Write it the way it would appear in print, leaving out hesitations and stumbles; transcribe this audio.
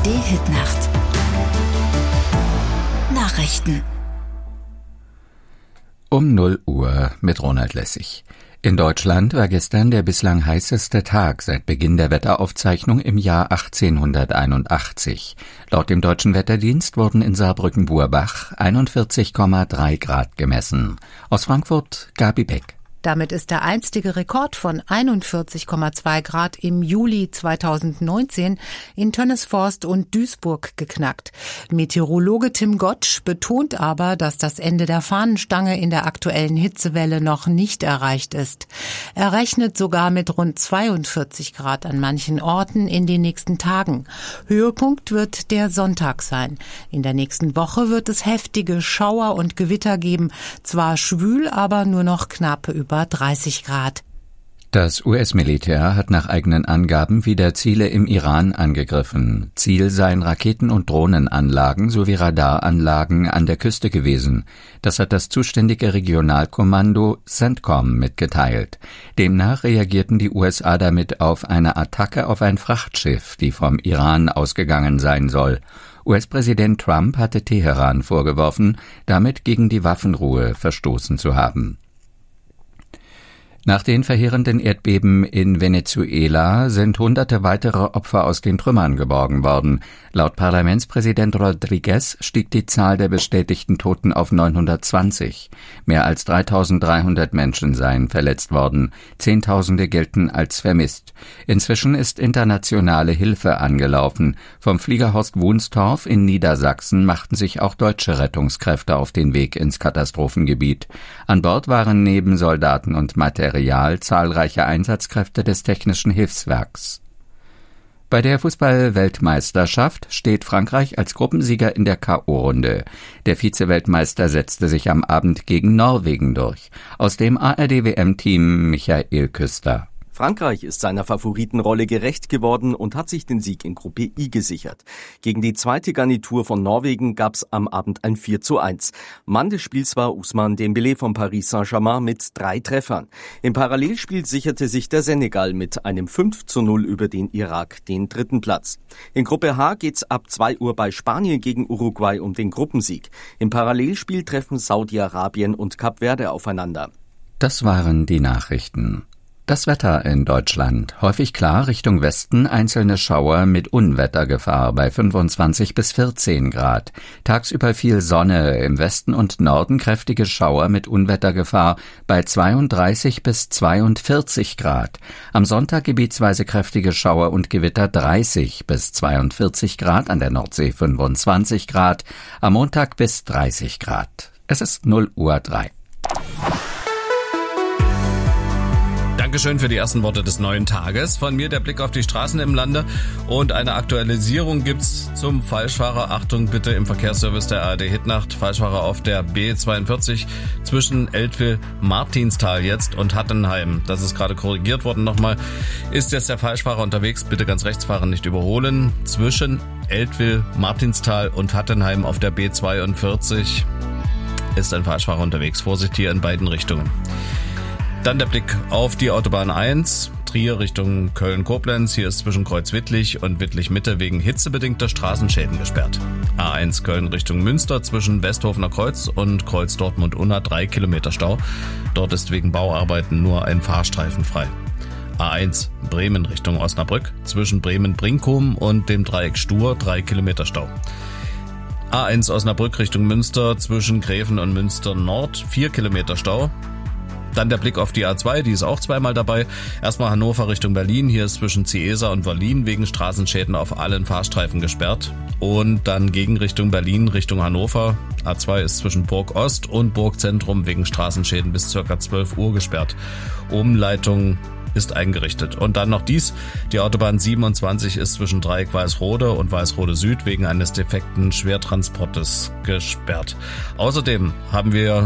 ARD-Hitnacht. Nachrichten. Um 0 Uhr mit Ronald Lessig. In Deutschland war gestern der bislang heißeste Tag seit Beginn der Wetteraufzeichnung im Jahr 1881. Laut dem Deutschen Wetterdienst wurden in Saarbrücken-Burbach 41,3 Grad gemessen. Aus Frankfurt Gabi Beck. Damit ist der einstige Rekord von 41,2 Grad im Juli 2019 in Tönnesforst und Duisburg geknackt. Meteorologe Tim Gottsch betont aber, dass das Ende der Fahnenstange in der aktuellen Hitzewelle noch nicht erreicht ist. Er rechnet sogar mit rund 42 Grad an manchen Orten in den nächsten Tagen. Höhepunkt wird der Sonntag sein. In der nächsten Woche wird es heftige Schauer und Gewitter geben. Zwar schwül, aber nur noch knapp über 30 Grad. Das US-Militär hat nach eigenen Angaben wieder Ziele im Iran angegriffen. Ziel seien Raketen- und Drohnenanlagen sowie Radaranlagen an der Küste gewesen. Das hat das zuständige Regionalkommando CENTCOM mitgeteilt. Demnach reagierten die USA damit auf eine Attacke auf ein Frachtschiff, die vom Iran ausgegangen sein soll. US-Präsident Trump hatte Teheran vorgeworfen, damit gegen die Waffenruhe verstoßen zu haben. Nach den verheerenden Erdbeben in Venezuela sind hunderte weitere Opfer aus den Trümmern geborgen worden. Laut Parlamentspräsident Rodriguez stieg die Zahl der bestätigten Toten auf 920. Mehr als 3.300 Menschen seien verletzt worden. Zehntausende gelten als vermisst. Inzwischen ist internationale Hilfe angelaufen. Vom Flieger Horst Wunstorf in Niedersachsen machten sich auch deutsche Rettungskräfte auf den Weg ins Katastrophengebiet. An Bord waren neben Soldaten und Material zahlreiche Einsatzkräfte des Technischen Hilfswerks. Bei der Fußball-Weltmeisterschaft steht Frankreich als Gruppensieger in der K.O.-Runde. Der Vize-Weltmeister setzte sich am Abend gegen Norwegen durch. Aus dem ARD-WM-Team Michael Küster. Frankreich ist seiner Favoritenrolle gerecht geworden und hat sich den Sieg in Gruppe I gesichert. Gegen die zweite Garnitur von Norwegen gab es am Abend ein 4:1. Mann des Spiels war Ousmane Dembélé von Paris Saint-Germain mit 3 Treffern. Im Parallelspiel sicherte sich der Senegal mit einem 5:0 über den Irak den 3. Platz. In Gruppe H geht's ab 2 Uhr bei Spanien gegen Uruguay um den Gruppensieg. Im Parallelspiel treffen Saudi-Arabien und Kap Verde aufeinander. Das waren die Nachrichten. Das Wetter in Deutschland. Häufig klar Richtung Westen, einzelne Schauer mit Unwettergefahr bei 25 bis 14 Grad. Tagsüber viel Sonne, im Westen und Norden kräftige Schauer mit Unwettergefahr bei 32 bis 42 Grad. Am Sonntag gebietsweise kräftige Schauer und Gewitter 30 bis 42 Grad, an der Nordsee 25 Grad, am Montag bis 30 Grad. Es ist 0:03. Dankeschön für die ersten Worte des neuen Tages. Von mir der Blick auf die Straßen im Lande und eine Aktualisierung gibt's zum Falschfahrer. Achtung bitte im Verkehrsservice der ARD Hitnacht. Falschfahrer auf der B42 zwischen Eltville-Martinstal jetzt und Hattenheim. Das ist gerade korrigiert worden nochmal. Ist jetzt der Falschfahrer unterwegs? Bitte ganz rechts fahren, nicht überholen. Zwischen Eltville-Martinstal und Hattenheim auf der B42 ist ein Falschfahrer unterwegs. Vorsicht hier in beiden Richtungen. Dann der Blick auf die Autobahn 1, Trier Richtung Köln-Koblenz. Hier ist zwischen Kreuz-Wittlich und Wittlich-Mitte wegen hitzebedingter Straßenschäden gesperrt. A1 Köln Richtung Münster zwischen Westhofener Kreuz und Kreuz Dortmund-Unna 3 Kilometer Stau. Dort ist wegen Bauarbeiten nur ein Fahrstreifen frei. A1 Bremen Richtung Osnabrück zwischen Bremen-Brinkum und dem Dreieck Stur 3 Kilometer Stau. A1 Osnabrück Richtung Münster zwischen Gräfen und Münster Nord 4 Kilometer Stau. Dann der Blick auf die A2, die ist auch zweimal dabei. Erstmal Hannover Richtung Berlin. Hier ist zwischen Ciesa und Berlin wegen Straßenschäden auf allen Fahrstreifen gesperrt. Und dann Gegenrichtung Berlin Richtung Hannover. A2 ist zwischen Burg Ost und Burg Zentrum wegen Straßenschäden bis ca. 12 Uhr gesperrt. Umleitung ist eingerichtet. Und dann noch dies, die Autobahn 27 ist zwischen Dreieck Weißrode und Weißrode Süd wegen eines defekten Schwertransportes gesperrt. Außerdem haben wir